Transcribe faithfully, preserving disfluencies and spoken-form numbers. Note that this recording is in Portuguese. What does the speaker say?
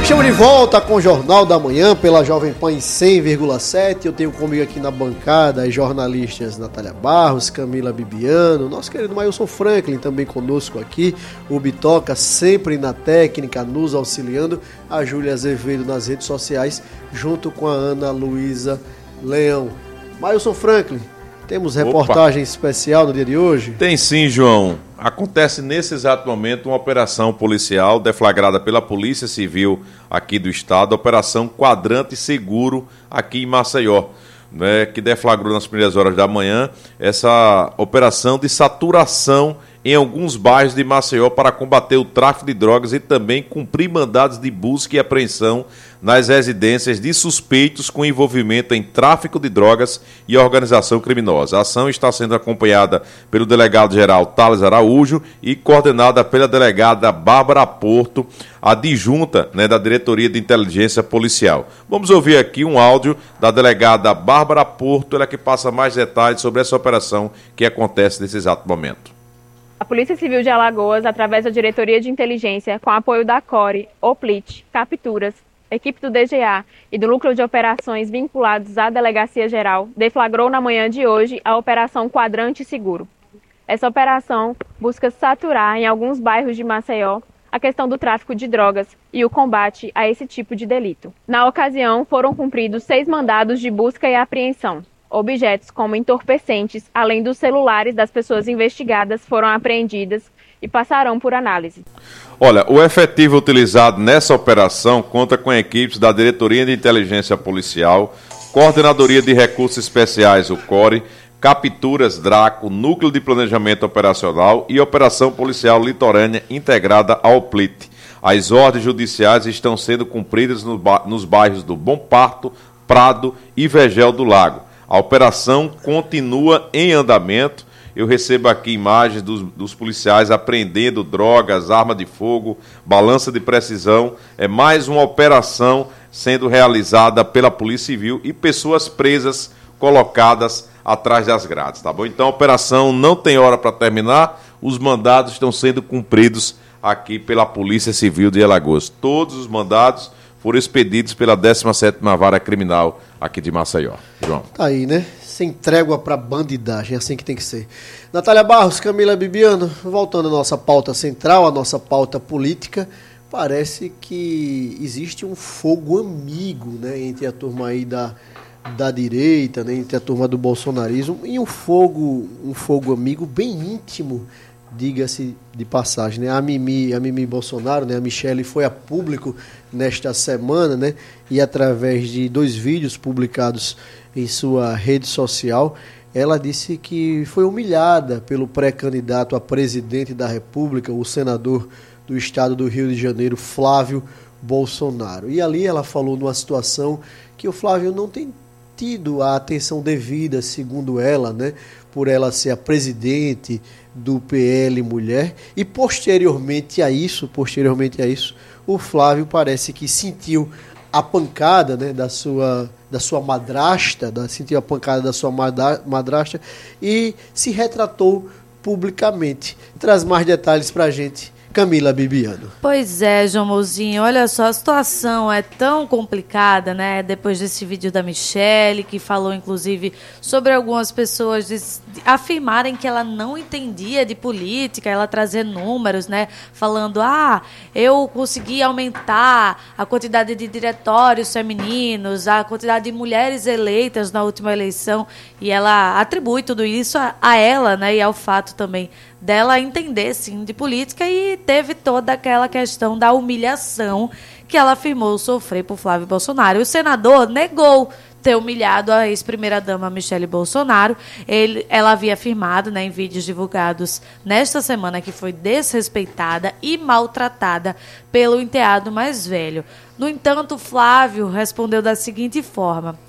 Estamos de volta com o Jornal da Manhã pela Jovem Pan em cem vírgula sete. Eu tenho comigo aqui na bancada as jornalistas Natália Barros, Camila Bibiano, nosso querido Mailson Franklin também conosco aqui, o Bitoca sempre na técnica, nos auxiliando, a Júlia Azevedo nas redes sociais, junto com a Ana Luísa Leão. Mailson Franklin, temos reportagem Opa. especial no dia de hoje? Tem sim, João. Acontece nesse exato momento uma operação policial deflagrada pela Polícia Civil aqui do estado, Operação Quadrante Seguro aqui em Maceió, né, que deflagrou nas primeiras horas da manhã essa operação de saturação em alguns bairros de Maceió para combater o tráfico de drogas e também cumprir mandados de busca e apreensão nas residências de suspeitos com envolvimento em tráfico de drogas e organização criminosa. A ação está sendo acompanhada pelo delegado-geral Thales Araújo e coordenada pela delegada Bárbara Porto, adjunta, né, da Diretoria de Inteligência Policial. Vamos ouvir aqui um áudio da delegada Bárbara Porto, ela que passa mais detalhes sobre essa operação que acontece nesse exato momento. A Polícia Civil de Alagoas, através da Diretoria de Inteligência, com apoio da CORE, OPLIT, Capturas, equipe do D G A e do Núcleo de Operações vinculados à Delegacia Geral, deflagrou na manhã de hoje a Operação Quadrante Seguro. Essa operação busca saturar em alguns bairros de Maceió a questão do tráfico de drogas e o combate a esse tipo de delito. Na ocasião, foram cumpridos seis mandados de busca e apreensão. Objetos como entorpecentes, além dos celulares das pessoas investigadas, foram apreendidas e passarão por análise. Olha, o efetivo utilizado nessa operação conta com equipes da Diretoria de Inteligência Policial, Coordenadoria de Recursos Especiais, o CORE, Capturas Draco, Núcleo de Planejamento Operacional e Operação Policial Litorânea integrada ao P L I T. As ordens judiciais estão sendo cumpridas no ba- nos bairros do Bom Parto, Prado e Vegel do Lago. A operação continua em andamento. Eu recebo aqui imagens dos, dos policiais apreendendo drogas, arma de fogo, balança de precisão. É mais uma operação sendo realizada pela Polícia Civil e pessoas presas colocadas atrás das grades, tá bom? Então a operação não tem hora para terminar, os mandados estão sendo cumpridos aqui pela Polícia Civil de Alagoas. Todos os mandados foram expedidos pela décima sétima Vara Criminal aqui de Maceió. João. Tá aí, né? Sem trégua para bandidagem, é assim que tem que ser. Natália Barros, Camila Bibiano, voltando à nossa pauta central, à nossa pauta política, parece que existe um fogo amigo, né, entre a turma aí da, da direita, né, entre a turma do bolsonarismo, e um fogo, um fogo amigo bem íntimo, diga-se de passagem, né? A Mimi, a Mimi Bolsonaro, né? A Michelle foi a público nesta semana, né? E através de dois vídeos publicados em sua rede social, ela disse que foi humilhada pelo pré-candidato a presidente da República, o senador do estado do Rio de Janeiro, Flávio Bolsonaro. E ali ela falou numa situação que o Flávio não tem tido a atenção devida, segundo ela, né? Por ela ser a presidente do P L Mulher, e posteriormente a isso, posteriormente a isso, o Flávio parece que sentiu a pancada, né, da sua, da sua madrasta, da, sentiu a pancada da sua madrasta e se retratou publicamente. Traz mais detalhes pra gente, Camila Bibiano. Pois é, João Mozinho, olha só, a situação é tão complicada, né? Depois desse vídeo da Michelle, que falou inclusive sobre algumas pessoas de, de, afirmarem que ela não entendia de política, ela trazer números, né? Falando, ah, eu consegui aumentar a quantidade de diretórios femininos, a quantidade de mulheres eleitas na última eleição, e ela atribui tudo isso a, a ela, né? E ao fato também dela entender, sim, de política, e teve toda aquela questão da humilhação que ela afirmou sofrer por Flávio Bolsonaro. O senador negou ter humilhado a ex-primeira-dama Michelle Bolsonaro. Ele, ela havia afirmado, né, em vídeos divulgados nesta semana, que foi desrespeitada e maltratada pelo enteado mais velho. No entanto, Flávio respondeu da seguinte forma: